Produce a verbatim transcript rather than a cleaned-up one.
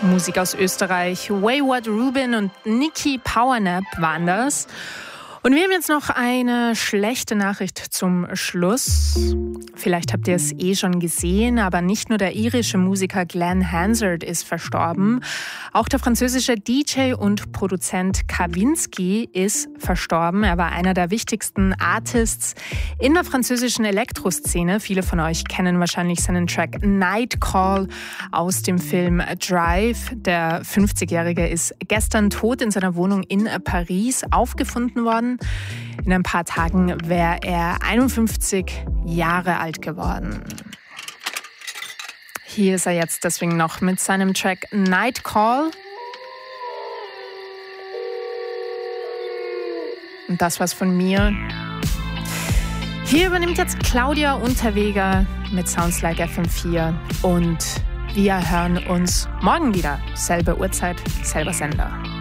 Musik aus Österreich. Wayward Rubin und Niki Powernap waren das. Und wir haben jetzt noch eine schlechte Nachricht zum Schluss. Vielleicht habt ihr es eh schon gesehen, aber nicht nur der irische Musiker Glenn Hansard ist verstorben. Auch der französische D J und Produzent Kavinsky ist verstorben. Er war einer der wichtigsten Artists in der französischen Elektroszene. Viele von euch kennen wahrscheinlich seinen Track Night Call aus dem Film Drive. Der fünfzigjährige ist gestern tot in seiner Wohnung in Paris aufgefunden worden. In ein paar Tagen wäre er einundfünfzig Jahre alt geworden. Hier ist er jetzt deswegen noch mit seinem Track Night Call. Und das war's von mir. Hier übernimmt jetzt Claudia Unterweger mit Sounds Like F M vier. Und wir hören uns morgen wieder. Selbe Uhrzeit, selber Sender.